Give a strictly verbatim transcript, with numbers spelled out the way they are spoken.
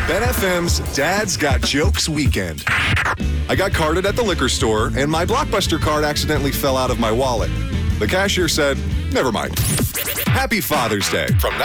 Ben F M's Dad's Got Jokes Weekend. I got carded at the liquor store, and my Blockbuster card accidentally fell out of my wallet. The cashier said, never mind. Happy Father's Day from